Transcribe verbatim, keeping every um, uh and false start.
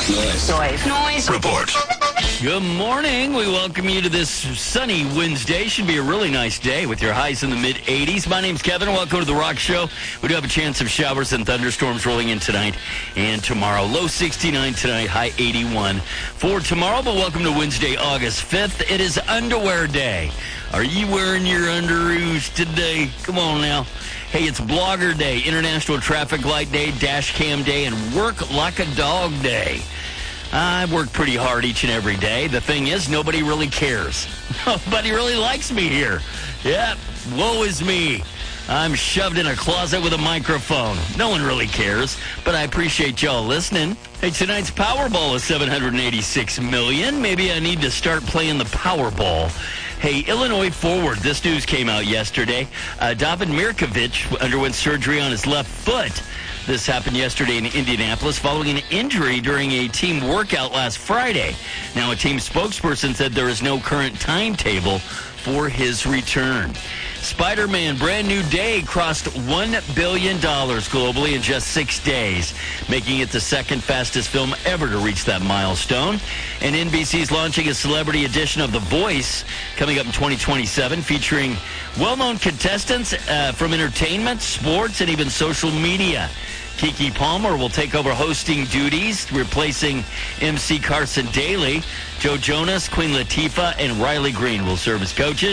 Noise. Noise. Noise. Report. Good morning. We welcome you to this sunny Wednesday. Should be a really nice day with your highs in the mid eighties. My name's Kevin. Welcome to the Rock Show. We do have a chance of showers and thunderstorms rolling in tonight and tomorrow. Low sixty-nine tonight, high eighty-one for tomorrow. But welcome to Wednesday, August fifth. It is Underwear Day. Are you wearing your underoos today? Come on now. Hey, it's Blogger Day, International Traffic Light Day, Dash Cam Day, and Work Like a Dog Day. I work pretty hard each and every day. The thing is, nobody really cares. Nobody really likes me here. Yeah, woe is me. I'm shoved in a closet with a microphone. No one really cares, but I appreciate y'all listening. Hey, tonight's Powerball is seven hundred eighty-six million dollars. Maybe I need to start playing the Powerball. Hey, Illinois forward. This news came out yesterday. Uh, David Mirkovic underwent surgery on his left foot. This happened yesterday in Indianapolis following an injury during a team workout last Friday. Now, a team spokesperson said there is no current timetable for his return. Spider-Man Brand New Day crossed one billion dollars globally in just six days, making it the second fastest film ever to reach that milestone. And N B C's launching a celebrity edition of The Voice coming up in twenty twenty-seven, featuring well-known contestants uh, from entertainment, sports, and even social media. Keke Palmer will take over hosting duties, replacing M C Carson Daly. Joe Jonas, Queen Latifah, and Riley Green will serve as coaches.